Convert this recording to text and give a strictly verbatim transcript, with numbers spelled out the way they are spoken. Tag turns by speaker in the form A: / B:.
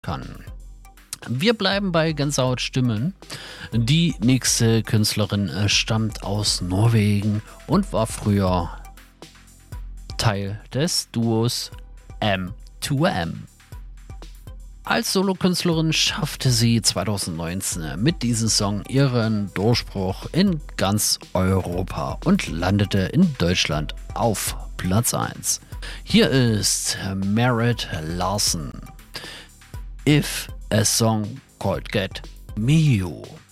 A: kann. Wir bleiben bei Gänsehautstimmen. Die nächste Künstlerin äh, stammt aus Norwegen und war früher Teil des Duos M zwei M. Als Solokünstlerin schaffte sie zwanzig neunzehn mit diesem Song ihren Durchbruch in ganz Europa und landete in Deutschland auf Platz eins. Hier ist Marit Larsen. If a Song Called Get Me You.